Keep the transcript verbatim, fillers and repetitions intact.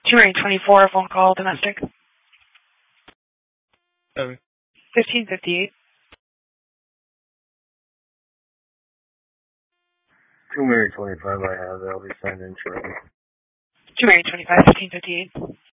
January twenty-four, phone call, domestic. Seven. fifteen fifty-eight. January twenty-five, I have. They'll be signed in shortly. January twenty-five, fifteen fifty-eight.